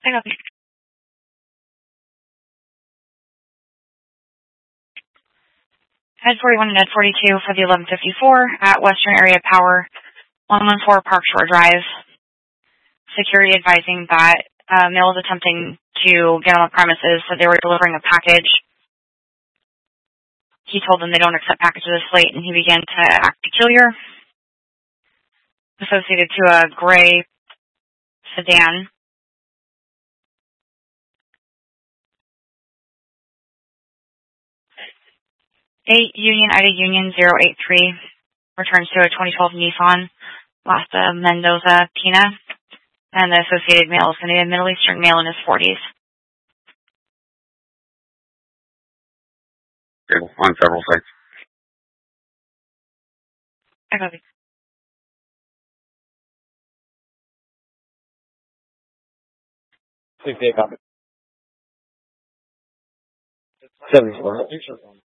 I copy. Head 41 and Head 42 for the 1154 at Western Area Power, 114 Park Shore Drive. Security advising that male is attempting to get on the premises, so they were delivering a package. He told them they don't accept packages this late, and he began to act peculiar, associated to a gray sedan. Ida Union 083 returns to a 2012 Nissan Lasta Mendoza Pina, and the associated male is going to be a Middle Eastern male in his 40s. On several sites. I copy. Please take copy. 74.